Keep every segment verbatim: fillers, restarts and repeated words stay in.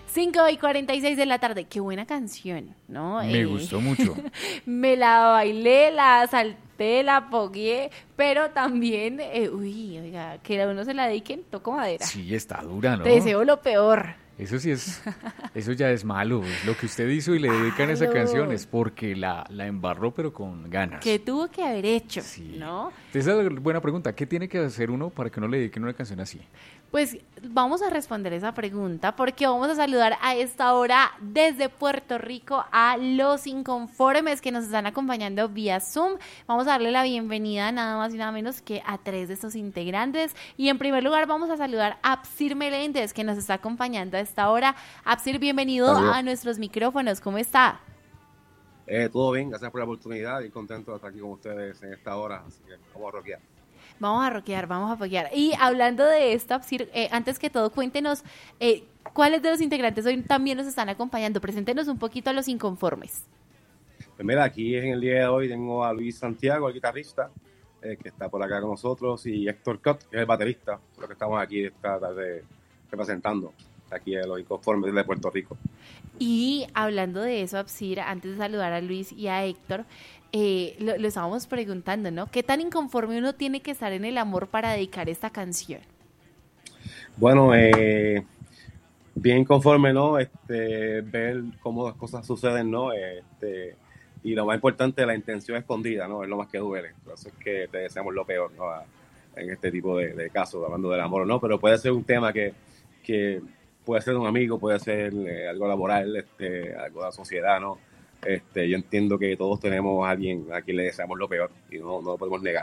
cinco y cuarenta y seis de la tarde. Qué buena canción, ¿no? Me Eh, gustó mucho. me la bailé, la salté, la pogué, pero también, eh, uy, oiga, que a uno se la dediquen, toco madera. Sí, está dura, Te ¿no? deseo lo peor. Eso sí es, eso ya es malo. Lo que usted hizo y le dedican esa canción Malo. es porque la, la embarró, pero con Que ganas. tuvo que haber hecho, Sí. ¿no? Esa es buena pregunta. ¿Qué tiene que hacer uno para que uno le dediquen una canción así? Pues vamos a responder esa pregunta porque vamos a saludar a esta hora desde Puerto Rico a los inconformes que nos están acompañando vía Zoom. Vamos a darle la bienvenida nada más y nada menos que a tres de estos integrantes. Y en primer lugar vamos a saludar a Apsir Meléndez que nos está acompañando a esta hora. Apsir, bienvenido Saludos. a nuestros micrófonos. ¿Cómo está? Eh, todo bien, gracias por la oportunidad y contento de estar aquí con ustedes en esta hora, así que vamos a rockear. Vamos a rockear, vamos a apoyar. Y hablando de esto, Apsir, eh, antes que todo, cuéntenos eh, cuáles de los integrantes hoy también nos están acompañando. Preséntenos un poquito a los inconformes. Pues mira, aquí en el día de hoy tengo a Luis Santiago, el guitarrista, eh, que está por acá con nosotros, y Héctor Cott, que es el baterista, por lo que estamos aquí esta tarde representando aquí a los inconformes de Puerto Rico. Y hablando de eso, Apsir, antes de saludar a Luis y a Héctor, eh, lo, lo estábamos preguntando, ¿no? ¿Qué tan inconforme uno tiene que estar en el amor para dedicar esta canción? Bueno, eh, bien conforme, ¿no? Este, ver cómo las cosas suceden, ¿no? Este, y lo más importante, la intención escondida, ¿no? Es lo más que duele. Por eso es que te deseamos lo peor, ¿no? A- en este tipo de, de casos, hablando del amor, ¿no? Pero puede ser un tema que, que puede ser un amigo, puede ser eh, algo laboral, este, algo de la sociedad, ¿no? Este, yo entiendo que todos tenemos a alguien a quien le deseamos lo peor y no, no lo podemos negar.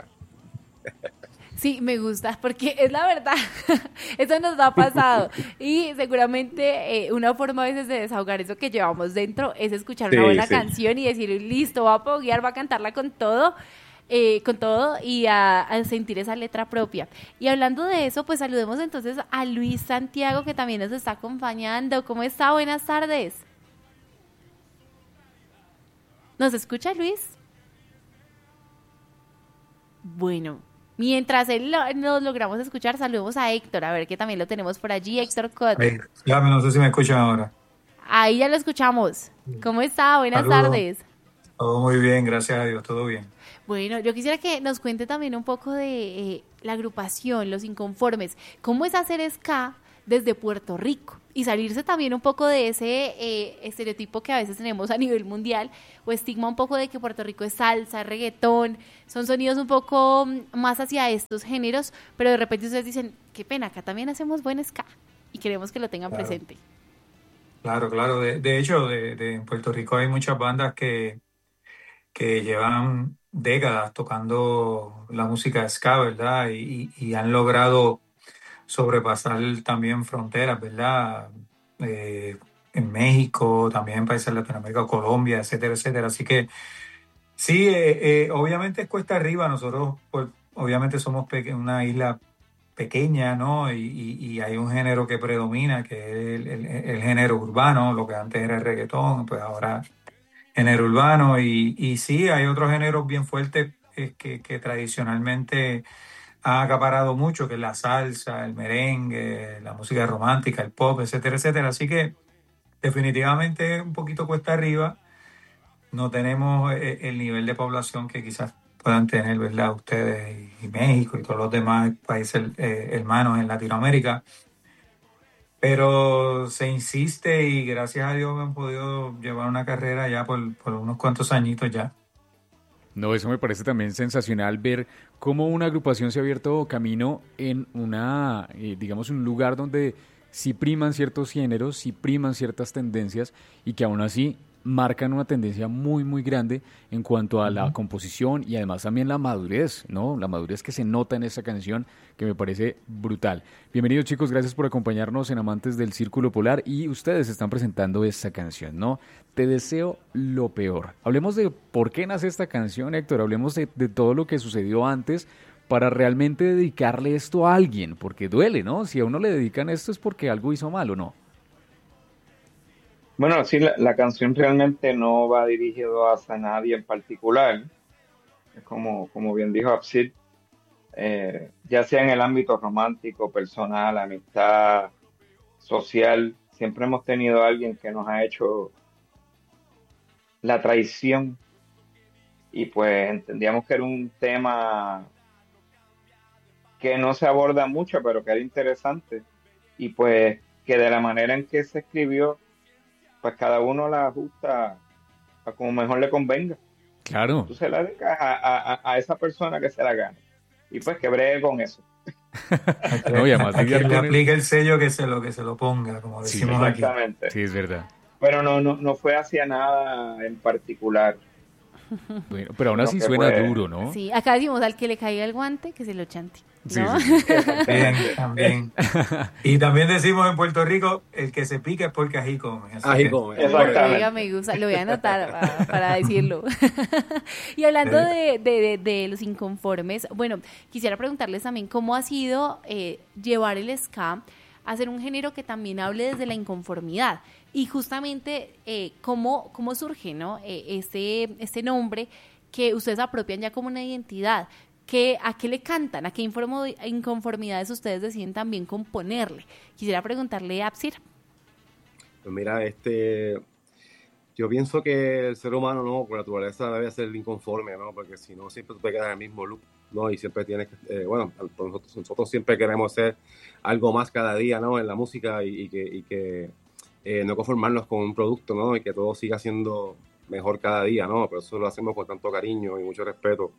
Sí, me gusta, porque es la verdad, eso nos ha pasado y seguramente eh, una forma a veces de desahogar eso que llevamos dentro es escuchar una Sí, buena sí. canción y decir, listo, va a poguear, va a cantarla con todo, eh, con todo y a, a sentir esa letra propia. Y hablando de eso, pues saludemos entonces a Luis Santiago que también nos está acompañando. ¿Cómo está? Buenas tardes. ¿Nos escucha, Luis? Bueno, mientras él lo- nos logramos escuchar, saludemos a Héctor, a ver que también lo tenemos por allí, Héctor Cot. Ahí, ya no sé si me escuchan ahora. Ahí ya lo escuchamos. ¿Cómo está? Buenas Saludos. tardes. Todo muy bien, gracias a Dios, todo bien. Bueno, yo quisiera que nos cuente también un poco de eh, la agrupación, Los Inconformes. ¿Cómo es hacer ska desde Puerto Rico? Y salirse también un poco de ese eh, estereotipo que a veces tenemos a nivel mundial o estigma un poco de que Puerto Rico es salsa, reggaetón, son sonidos un poco mm, más hacia estos géneros, pero de repente ustedes dicen, qué pena, acá también hacemos buen ska y queremos que lo tengan Claro, presente. claro, claro. De, de hecho, de, de- en Puerto Rico hay muchas bandas que, que llevan décadas tocando la música ska, ¿verdad? Y, y- y han logrado sobrepasar también fronteras, ¿verdad? Eh, en México, también en países de Latinoamérica, Colombia, etcétera, etcétera. Así que sí, eh, eh, obviamente es cuesta arriba. Nosotros, pues, obviamente somos peque- una isla pequeña, ¿no? Y, y- y hay un género que predomina, que es el, el- el género urbano, lo que antes era el reggaetón, pues ahora género urbano. Y, y sí, hay otros géneros bien fuertes eh, que, que tradicionalmente han acaparado mucho, que es la salsa, el merengue, la música romántica, el pop, etcétera, etcétera. Así que definitivamente es un poquito cuesta arriba. No tenemos eh, el nivel de población que quizás puedan tener, ¿verdad? Ustedes y, y México y todos los demás países eh, hermanos en Latinoamérica. Pero se insiste y gracias a Dios han podido llevar una carrera ya por, por unos cuantos añitos ya. No, eso me parece también sensacional ver cómo una agrupación se ha abierto camino en una, eh, digamos, un lugar donde sí priman ciertos géneros, sí priman ciertas tendencias y que aún así marcan una tendencia muy, muy grande en cuanto a la Ujú. composición y además también la madurez, ¿no? La madurez que se nota en esa canción que me parece brutal. Bienvenidos chicos, gracias por acompañarnos en Amantes del Círculo Polar y ustedes están presentando esta canción, ¿no? Te deseo lo peor. Hablemos de por qué nace esta canción, Héctor, hablemos de, de todo lo que sucedió antes para realmente dedicarle esto a alguien, porque duele, ¿no? Si a uno le dedican esto es porque algo hizo mal, ¿o no? Bueno, sí, la, la canción realmente no va dirigido hacia nadie en particular. Es como, como bien dijo Absid, eh, ya sea en el ámbito romántico, personal, amistad, social, siempre hemos tenido a alguien que nos ha hecho la traición y pues entendíamos que era un tema que no se aborda mucho, pero que era interesante y pues que de la manera en que se escribió, pues cada uno la ajusta a como mejor le convenga. Claro. Tú se la dedicas a, a, a esa persona que se la gane y pues que bregue con eso. No, y además A lidiar quien le con el- aplique el sello que se lo que se lo ponga, como Sí, decimos aquí. Exactamente. Sí, es verdad. Pero no, no, no fue hacia nada en particular. Bueno, pero aún Sino así que suena fue- duro, ¿no? Sí, acá decimos al que le caiga el guante, que se lo chante. Sí, ¿No? sí, sí. Bien, también. Y también decimos en Puerto Rico, el que se pica es porque ají come. Así Ají que- come. Exactamente. Oiga, me gusta, lo voy a anotar para, para decirlo. Y hablando de, de- de- de los inconformes, bueno, quisiera preguntarles también cómo ha sido eh, llevar el ska a ser un género que también hable desde la inconformidad. Y justamente eh, cómo, cómo surge, ¿no? Eh, este, este nombre que ustedes apropian ya como una identidad. ¿Qué, ¿A qué le cantan? ¿A qué informo- inconformidades ustedes deciden también componerle? Quisiera preguntarle a Apsir. Pues mira, este, yo pienso que el ser humano, ¿no? Por naturaleza debe ser inconforme, ¿no? Porque si no, siempre tú te quedas en el mismo loop, ¿no? Y siempre tienes que, eh, bueno, nosotros, nosotros siempre queremos hacer algo más cada día, ¿no? En la música y, y que, y que eh, no conformarnos con un producto, ¿no? Y que todo siga siendo mejor cada día, ¿no? Pero eso lo hacemos con tanto cariño y mucho respeto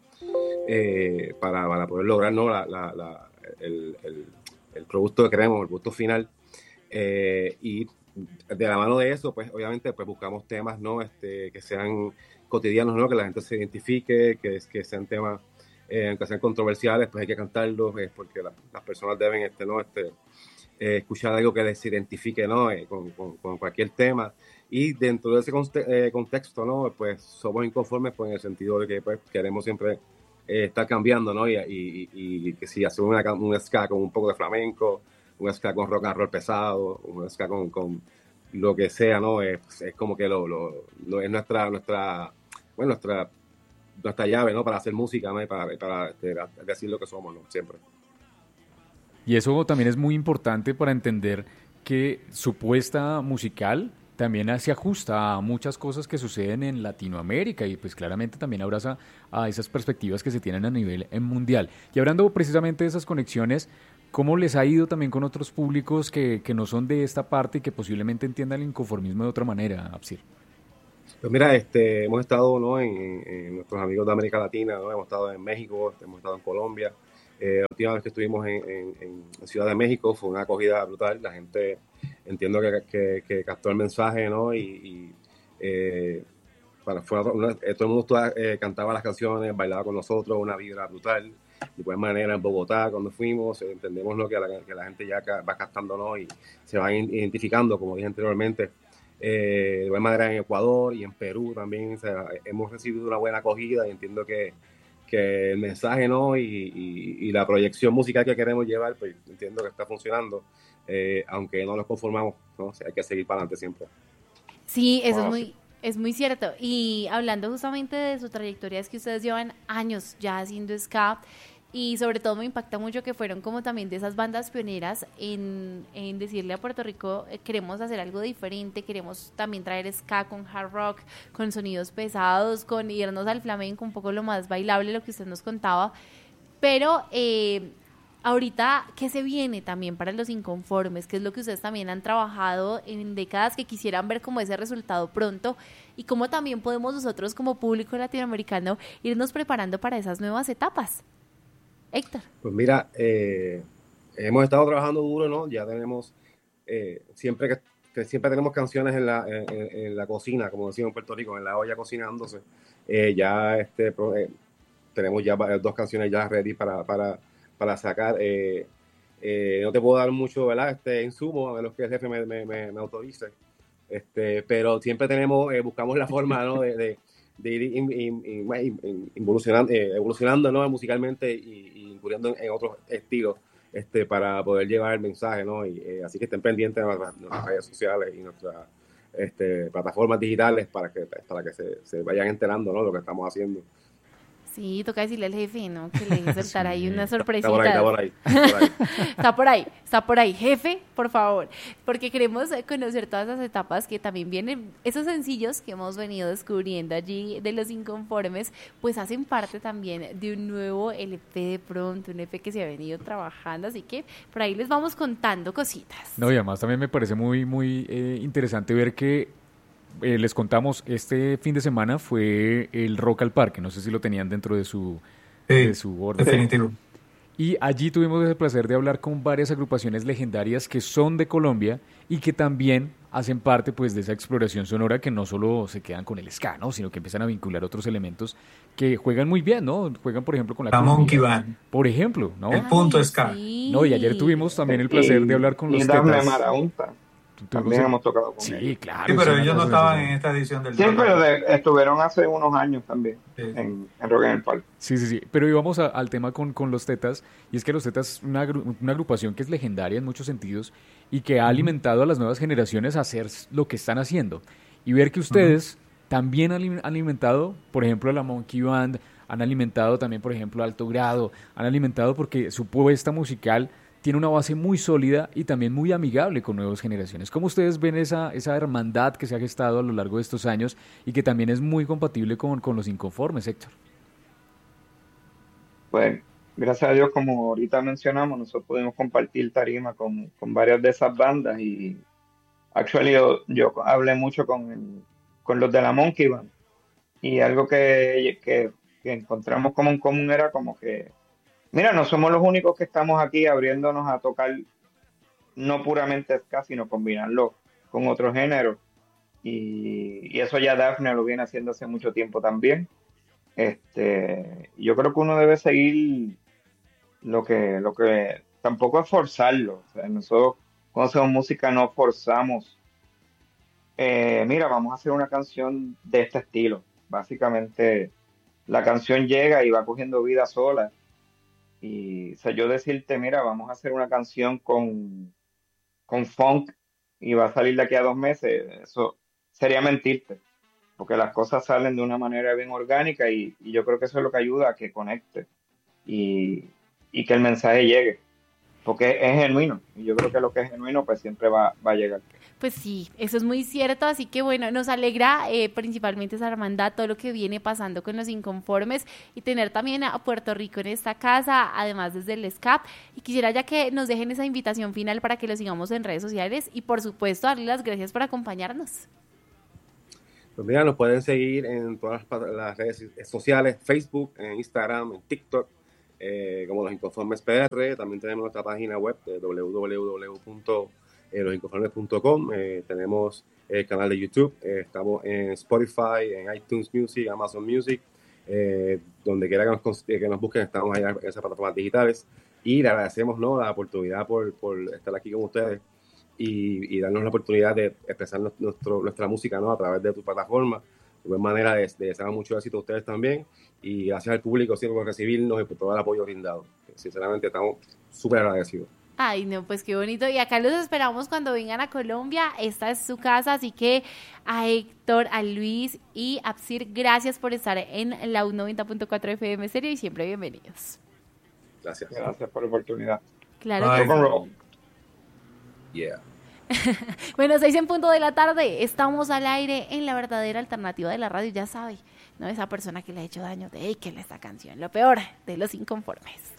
eh, para, para poder lograr, ¿no? La, la, la, el, el, el producto que queremos, el producto final. Eh, y de la mano de eso, pues obviamente pues buscamos temas, ¿no? Este, que sean cotidianos, ¿no? Que la gente se identifique, que, que sean temas, eh, que sean controversiales, pues hay que cantarlos, eh, porque la, las personas deben, este, ¿no? Este, eh, escuchar algo que les identifique, ¿no? Eh, con, con, con cualquier tema. Y dentro de ese conte- eh, contexto, ¿no? Pues somos inconformes, pues en el sentido de que pues queremos siempre eh, estar cambiando, ¿no? Y, y, y, y que si hacemos una, un ska con un poco de flamenco, un ska con rock and roll pesado, un ska con, con lo que sea, ¿no? Es, es como que lo, lo, lo es nuestra, nuestra, bueno, nuestra, nuestra llave, ¿no? Para hacer música, ¿no? Y para, para este, decir lo que somos, ¿no? Siempre. Y eso también es muy importante para entender que su puesta musical también se ajusta a muchas cosas que suceden en Latinoamérica y pues claramente también abraza a esas perspectivas que se tienen a nivel mundial. Y hablando precisamente de esas conexiones, ¿cómo les ha ido también con otros públicos que, que no son de esta parte y que posiblemente entiendan el inconformismo de otra manera, Apsir? Pues mira, este, hemos estado, ¿no? en, en, en nuestros amigos de América Latina, ¿no? Hemos estado en México, hemos estado en Colombia. Eh, la última vez que estuvimos en, en, en Ciudad de México fue una acogida brutal. La gente, entiendo que, que, que captó el mensaje, ¿no? Y, y eh, para, fue una, una, todo el mundo toda, eh, cantaba las canciones, bailaba con nosotros, una vibra brutal. De igual manera en Bogotá, cuando fuimos, eh, entendemos lo que la, que la gente ya va captando, ¿no? Y se va identificando, como dije anteriormente. Eh, de igual manera en Ecuador y en Perú también, o sea, hemos recibido una buena acogida y entiendo que que el mensaje, ¿no? Y, y, y la proyección musical que queremos llevar, pues entiendo que está funcionando, eh, aunque no nos conformamos, ¿no? O sea, hay que seguir para adelante siempre. Sí, eso Wow, es muy, es muy cierto. Y hablando justamente de su trayectoria, es que ustedes llevan años ya haciendo ska y sobre todo me impacta mucho que fueron como también de esas bandas pioneras en, en decirle a Puerto Rico, eh, queremos hacer algo diferente, queremos también traer ska con hard rock, con sonidos pesados, con irnos al flamenco, un poco lo más bailable, lo que usted nos contaba. Pero eh, ahorita, ¿qué se viene también para los inconformes? ¿Qué es lo que ustedes también han trabajado en décadas que quisieran ver como ese resultado pronto? Y cómo también podemos nosotros como público latinoamericano irnos preparando para esas nuevas etapas. Héctor. Pues mira, eh, hemos estado trabajando duro, ¿no? Ya tenemos, eh, siempre que, que siempre tenemos canciones en la, en, en la cocina, como decimos en Puerto Rico, en la olla cocinándose. Eh, ya este, pro, eh, tenemos ya dos canciones ya ready para, para, para sacar. Eh, eh, no te puedo dar mucho, ¿verdad? Este insumo, a menos que el jefe me, me, me, me autorice. Este, pero siempre tenemos, eh, buscamos la forma, ¿no? de, de de ir in, in, in, in, evolucionando, eh, evolucionando, ¿no? musicalmente y, y incurriendo en, en otros estilos este, para poder llevar el mensaje, ¿no? Y, eh, así que estén pendientes de nuestras, nuestras redes sociales y nuestras este, plataformas digitales para que, para que se, se vayan enterando, ¿no? Lo que estamos haciendo. Sí, toca decirle al jefe, ¿no? Que le deje soltar Sí. ahí unas Está sorpresitas. por ahí, está por ahí. Está por ahí. Está por ahí, está por ahí. Jefe, por favor, porque queremos eh, conocer todas las etapas que también vienen, esos sencillos que hemos venido descubriendo allí de Los Inconformes, pues hacen parte también de un nuevo L P de pronto, un L P que se ha venido trabajando, así que por ahí les vamos contando cositas. No, y además también me parece muy, muy eh, interesante ver que eh, les contamos, este fin de semana fue el Rock al Parque, no sé si lo tenían dentro de su, de Sí, su orden. definitivo. Y allí tuvimos el placer de hablar con varias agrupaciones legendarias que son de Colombia y que también hacen parte pues de esa exploración sonora, que no solo se quedan con el ska, ¿no? Sino que empiezan a vincular otros elementos que juegan muy bien, ¿no? Juegan, por ejemplo, con la La cumbia, Monkey Band. por ejemplo, ¿no? El punto Ay, ska. sí. No, y ayer tuvimos también el placer de hablar con y los Dafne Tetas. Maraunta. Tuvimos También el- hemos tocado con Sí, ellos. claro. Sí, pero es una ellos no cosa estaban sensacional. en esta edición del Sí, Rock. pero de- estuvieron hace unos años también Sí. en, en Rock en el Parque. Sí, sí, sí. Pero íbamos a- al tema con, con los Tetas, y es que los Tetas es una, agru- una agrupación que es legendaria en muchos sentidos y que ha alimentado a las nuevas generaciones a hacer s- lo que están haciendo. Y ver que ustedes también han alim- alimentado, por ejemplo, a la Monkey Band, han alimentado también, por ejemplo, a Alto Grado, han alimentado porque su puesta musical tiene una base muy sólida y también muy amigable con nuevas generaciones. ¿Cómo ustedes ven esa, esa hermandad que se ha gestado a lo largo de estos años y que también es muy compatible con, con los Inconformes, Héctor? Pues gracias a Dios, como ahorita mencionamos, nosotros podemos compartir tarima con, con varias de esas bandas y actually yo, yo hablé mucho con, el- con los de la Monkey Band y algo que, que, que encontramos como en común era como que, mira, no somos los únicos que estamos aquí abriéndonos a tocar no puramente ska, sino combinarlo con otros géneros. Y, y eso ya Daphne lo viene haciendo hace mucho tiempo también. Este, yo creo que uno debe seguir lo que, lo que tampoco es forzarlo. O sea, nosotros cuando hacemos música no forzamos. Eh, mira, vamos a hacer una canción de este estilo. Básicamente la canción llega y va cogiendo vida sola. Y o sea, yo decirte, mira, vamos a hacer una canción con, con funk y va a salir de aquí a dos meses, eso sería mentirte, porque las cosas salen de una manera bien orgánica y, y yo creo que eso es lo que ayuda a que conecte y, y que el mensaje llegue, porque es genuino y yo creo que lo que es genuino pues siempre va, va a llegar. Pues sí, eso es muy cierto, así que bueno, nos alegra eh, principalmente esa hermandad, todo lo que viene pasando con los Inconformes y tener también a Puerto Rico en esta casa, además desde el S C A P, y quisiera ya que nos dejen esa invitación final para que lo sigamos en redes sociales y por supuesto darle las gracias por acompañarnos. Pues mira, nos pueden seguir en todas las, las redes sociales, Facebook, en Instagram, en TikTok, eh, como Los Inconformes P R. También tenemos nuestra página web de doble u doble u doble u punto los inconformes punto com. Eh, tenemos el canal de YouTube, eh, estamos en Spotify, en iTunes Music, Amazon Music, eh, donde quiera que nos, que nos busquen, estamos allá en esas plataformas digitales. Y le agradecemos, ¿no?, la oportunidad por, por estar aquí con ustedes y, y darnos la oportunidad de expresar nuestro, nuestra música, ¿no?, a través de tu plataforma. De buena manera de, de desear mucho éxito a ustedes también y gracias al público siempre por recibirnos y por todo el apoyo brindado. Sinceramente estamos súper agradecidos. Ay, no, pues qué bonito. Y acá los esperamos cuando vengan a Colombia. Esta es su casa, así que a Héctor, a Luis y a Psir, gracias por estar en la U noventa punto cuatro F M Stereo y siempre bienvenidos. Gracias. Gracias por la oportunidad. Claro Bye. que Rock and sí. roll. Yeah. Bueno, seis en punto de la tarde, estamos al aire en la verdadera alternativa de la radio, ya sabe, ¿no? Esa persona que le ha hecho daño, dedíquele esta canción, lo peor de Los Inconformes.